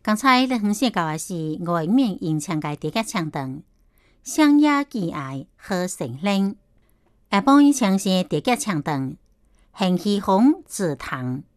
刚才你分析到的是外面用枪嘅地格枪灯，乡野寄爱好成灵。下晡以前是地格枪灯，行气红紫堂。